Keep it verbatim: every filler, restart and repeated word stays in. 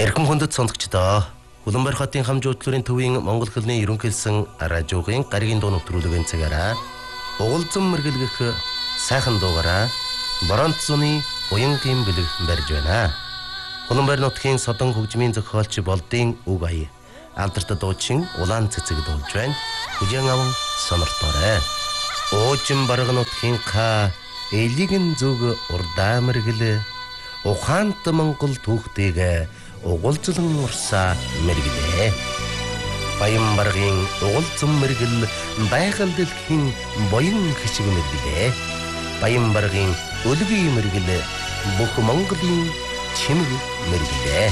Эрхэм хүндэт сонсогчдоо Улаанбаатар хотын хамжуудлын төвийн Монгол хэлний ерөнхийлсөн радиогийн гаригийн дуу нэвтрүүлгийн цагаараа угалзан мэргэлгэх сайхан дуугараа Боронт зуны уянгийн бэлэг барьж байна. Улаанбаатар нутгийн Содон хөгжмийн зохиолч Болдын үг ая алдартай дуучин Улаан цэцэг дуулж байна. Хүжээн аван сонорторой. Уучин бараг нутгийн ха элигэн зүг урдаа мэргэлээ ухаант Монгол түүхтэйг угалзлан урсаа мэргэлээ. Баян баргын угалзан мэргэл байгаль дэлхийн боён хишиг мэргэлээ. Баян баргын өлгийн мэргэл бүх Монголын чимэг мэргэлээ.